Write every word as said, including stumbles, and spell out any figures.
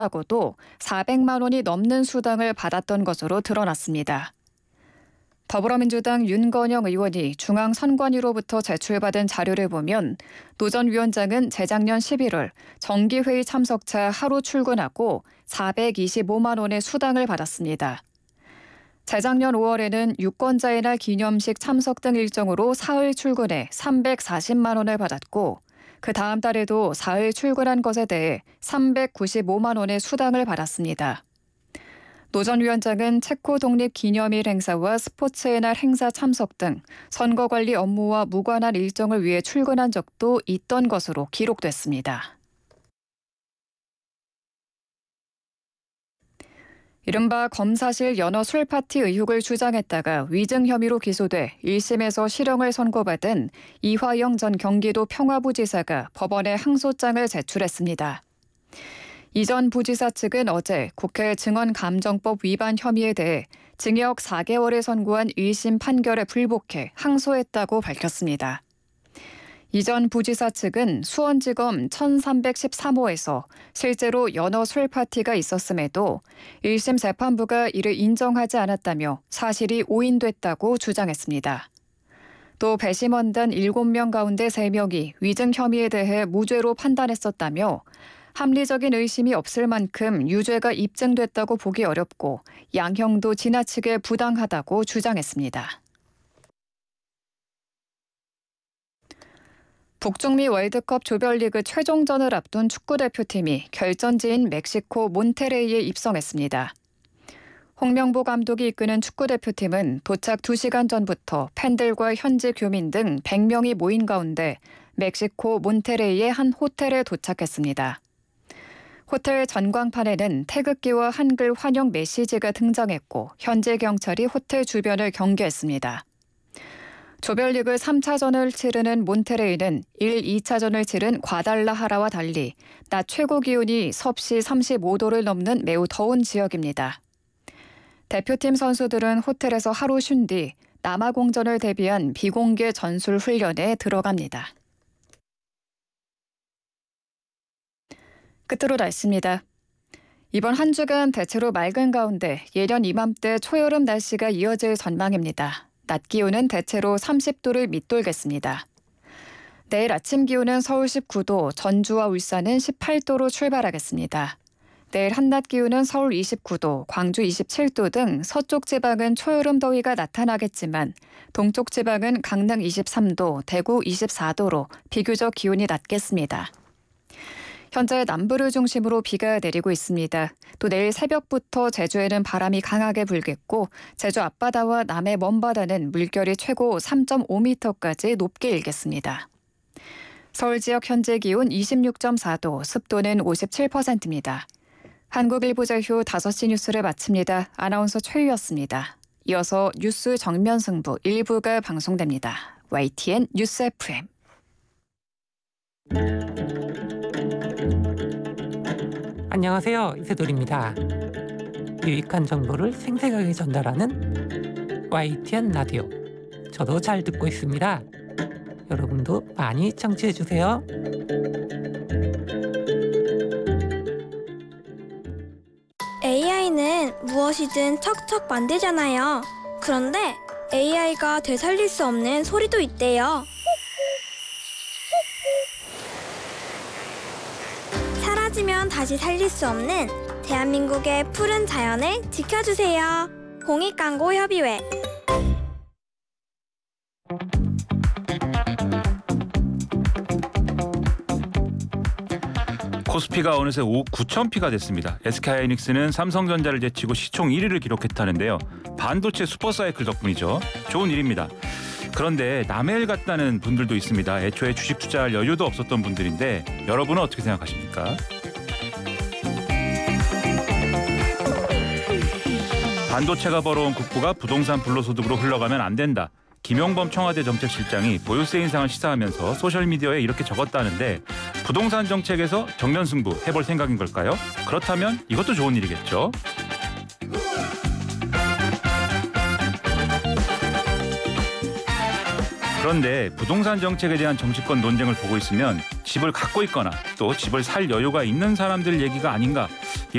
하고도 사백만 원이 넘는 수당을 받았던 것으로 드러났습니다. 더불어민주당 윤건영 의원이 중앙선관위로부터 제출받은 자료를 보면 노 전 위원장은 재작년 십일월 정기회의 참석차 하루 출근하고 사백이십오만 원의 수당을 받았습니다. 재작년 오월에는 유권자의 날 기념식 참석 등 일정으로 사흘 출근해 삼백사십만 원을 받았고 그 다음 달에도 사흘 출근한 것에 대해 삼백구십오만 원의 수당을 받았습니다. 노 전 위원장은 체코 독립 기념일 행사와 스포츠의 날 행사 참석 등 선거관리 업무와 무관한 일정을 위해 출근한 적도 있던 것으로 기록됐습니다. 이른바 검사실 연어 술파티 의혹을 주장했다가 위증 혐의로 기소돼 일 심에서 실형을 선고받은 이화영 전 경기도 평화부지사가 법원에 항소장을 제출했습니다. 이 전 부지사 측은 어제 국회 증언감정법 위반 혐의에 대해 징역 사 개월을 선고한 일 심 판결에 불복해 항소했다고 밝혔습니다. 이 전 부지사 측은 수원지검 천삼백십삼 호에서 실제로 연어 술 파티가 있었음에도 일 심 재판부가 이를 인정하지 않았다며 사실이 오인됐다고 주장했습니다. 또 배심원단 일곱 명 가운데 세 명이 위증 혐의에 대해 무죄로 판단했었다며 합리적인 의심이 없을 만큼 유죄가 입증됐다고 보기 어렵고 양형도 지나치게 부당하다고 주장했습니다. 북중미 월드컵 조별리그 최종전을 앞둔 축구대표팀이 결전지인 멕시코 몬테레이에 입성했습니다. 홍명보 감독이 이끄는 축구대표팀은 도착 두 시간 전부터 팬들과 현지 교민 등 백 명이 모인 가운데 멕시코 몬테레이의 한 호텔에 도착했습니다. 호텔 전광판에는 태극기와 한글 환영 메시지가 등장했고 현지 경찰이 호텔 주변을 경계했습니다. 조별리그 삼 차전을 치르는 몬테레이는 일, 이 차전을 치른 과달라하라와 달리 낮 최고 기온이 섭씨 삼십오 도를 넘는 매우 더운 지역입니다. 대표팀 선수들은 호텔에서 하루 쉰 뒤 남아공전을 대비한 비공개 전술 훈련에 들어갑니다. 끝으로 날씨입니다. 이번 한 주간 대체로 맑은 가운데 예년 이맘때 초여름 날씨가 이어질 전망입니다. 낮 기온은 대체로 삼십 도를 밑돌겠습니다. 내일 아침 기온은 서울 십구 도, 전주와 울산은 십팔 도로 출발하겠습니다. 내일 한낮 기온은 서울 이십구 도, 광주 이십칠 도 등 서쪽 지방은 초여름 더위가 나타나겠지만 동쪽 지방은 강릉 이십삼 도, 대구 이십사 도로 비교적 기온이 낮겠습니다. 현재 남부를 중심으로 비가 내리고 있습니다. 또 내일 새벽부터 제주에는 바람이 강하게 불겠고 제주 앞바다와 남해 먼바다는 물결이 최고 삼 점 오 미터까지 높게 일겠습니다. 서울 지역 현재 기온 이십육 점 사 도, 습도는 오십칠 퍼센트입니다. 한국일보제휴 다섯 시 뉴스를 마칩니다. 아나운서 최유였습니다. 이어서 뉴스 정면 승부 일 부가 방송됩니다. 와이티엔 뉴스 에프엠. 안녕하세요. 이세돌입니다. 유익한 정보를 생생하게 전달하는 와이티엔 라디오. 저도 잘 듣고 있습니다. 여러분도 많이 청취해주세요. 에이아이는 무엇이든 척척 만들잖아요. 그런데 에이아이가 되살릴 수 없는 소리도 있대요. 사라지면 다시 살릴 수 없는 대한민국의 푸른 자연을 지켜주세요. 공익광고협의회. 코스피가 어느새 구천 피가 됐습니다. 에스케이하이닉스는 삼성전자를 제치고 시총 일 위를 기록했다는데요. 반도체 슈퍼사이클 덕분이죠. 좋은 일입니다. 그런데 남의 일 같다는 분들도 있습니다. 애초에 주식 투자할 여유도 없었던 분들인데 여러분은 어떻게 생각하십니까? 반도체가 벌어온 국부가 부동산 불로소득으로 흘러가면 안 된다. 김용범 청와대 정책실장이 보유세 인상을 시사하면서 소셜미디어에 이렇게 적었다는데 부동산 정책에서 정면 승부 해볼 생각인 걸까요? 그렇다면 이것도 좋은 일이겠죠. 그런데 부동산 정책에 대한 정치권 논쟁을 보고 있으면 집을 갖고 있거나 또 집을 살 여유가 있는 사람들 얘기가 아닌가